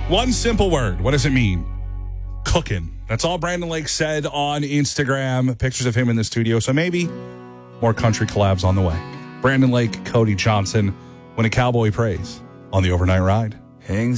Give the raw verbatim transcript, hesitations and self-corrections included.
One simple word. What does it mean? Cooking. That's all Brandon Lake said on Instagram. Pictures of him in the studio. So maybe more country collabs on the way. Brandon Lake, Cody Johnson, When a Cowboy Prays on the Overnight Ride. Hangs